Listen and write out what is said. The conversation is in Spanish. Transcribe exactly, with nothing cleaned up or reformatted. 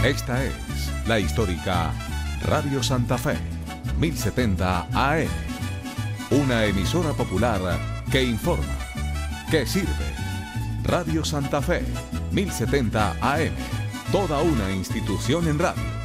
Esta es la histórica Radio Santa Fe, mil setenta A M. Una emisora popular que informa, que sirve. Radio Santa Fe, mil setenta A M. Toda una institución en radio.